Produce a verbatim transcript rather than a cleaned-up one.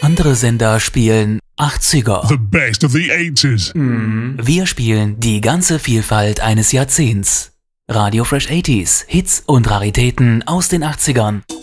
Andere Sender spielen achtziger. The best of the eighties. Wir spielen die ganze Vielfalt eines Jahrzehnts. Radio Fresh achtziger, Hits und Raritäten aus den achtzigern.